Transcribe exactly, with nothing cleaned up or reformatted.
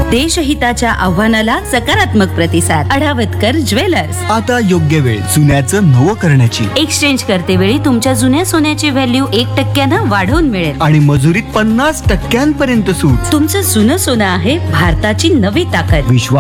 देशहिताच्या आव्हानाला सकारात्मक प्रतिसाद. अढावतकर ज्वेलर्स. आता योग्य वेळ सोन्याचं नवं करण्याची. एक्सचेंज करते वेळी तुमच्या जुन्या सोन्याची व्हॅल्यू एक टक्क्यानं वाढवून मिळेल आणि मजुरीत पन्नास टक्क्यांपर्यंत सूट. तुमचं जुनं सोनं आहे भारताची नवी ताकद. विश्वास